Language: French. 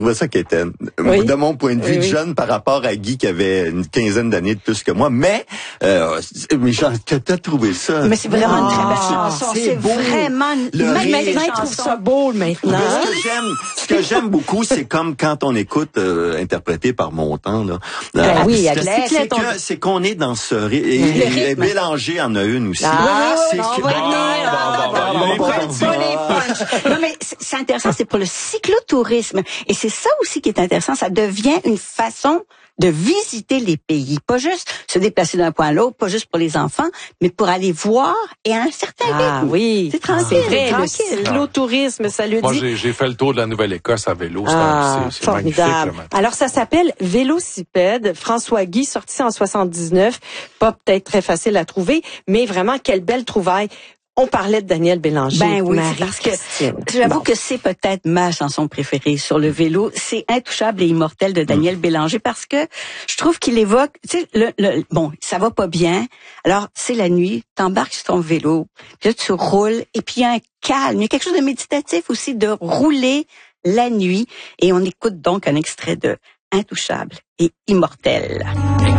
trouvais ça quétaine. Oui. De mon point de vue Oui, de oui. jeune par rapport à Guy qui avait une quinzaine d'années de plus que moi. Mais Jean, t'as trouvé ça? Mais c'est vraiment une très belle chanson. C'est beau. vraiment une Le magnifique rire. Maintenant, ils trouvent chanson. ça beau, maintenant. Mais ce que j'aime beaucoup, c'est comme quand on écoute interprété par Montan, là. Ben oui, à c'est bicyclette, c'est qu'on est dans ce et Bélanger en a une aussi. C'est on que- va venir. bon. Pas les punchs. Non, mais c'est intéressant, c'est pour le cyclotourisme. Et c'est ça aussi qui est intéressant. Ça devient une façon de visiter les pays. Pas juste se déplacer d'un point à l'autre, pas juste pour les enfants, mais pour aller voir et à un certain rythme. Oui. C'est tranquille. C'est vrai, le tranquille. cyclotourisme, ça le Moi, dit. j'ai fait le tour de la Nouvelle-Écosse à vélo. C'est magnifique. Formidable. Le matin. Alors, ça s'appelle Vélocipède. François Guy, sorti en 79. Pas peut-être très facile à trouver, mais vraiment, quelle belle trouvaille. On parlait de Daniel Bélanger. Ben oui, c'est parce que Marie-Christine. j'avoue Bon. que c'est peut-être ma chanson préférée sur le vélo. C'est Intouchable et immortel de Daniel Bélanger parce que je trouve qu'il évoque, tu sais, bon, ça va pas bien. Alors, c'est la nuit, t'embarques sur ton vélo, puis là, tu roules et puis il y a un calme. Il y a quelque chose de méditatif aussi de rouler la nuit et on écoute donc un extrait de Intouchable et immortel.